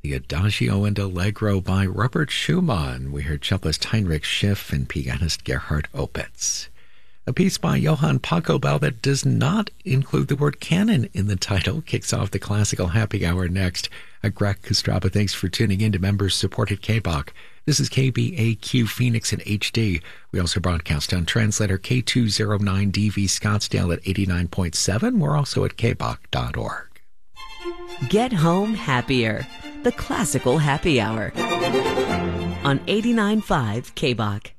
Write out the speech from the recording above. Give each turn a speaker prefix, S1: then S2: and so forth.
S1: The Adagio and Allegro by Robert Schumann. We heard cellist Heinrich Schiff and pianist Gerhard Opitz. A piece by Johann Pachelbel that does not include the word canon in the title kicks off the classical happy hour next. Greg Kostraba, thanks for tuning in to members-supported KBOK. This is KBAQ Phoenix in HD. We also broadcast on translator K209DV Scottsdale at 89.7. We're also at kbok.org.
S2: Get home happier. The classical happy hour on 89.5 KBOK.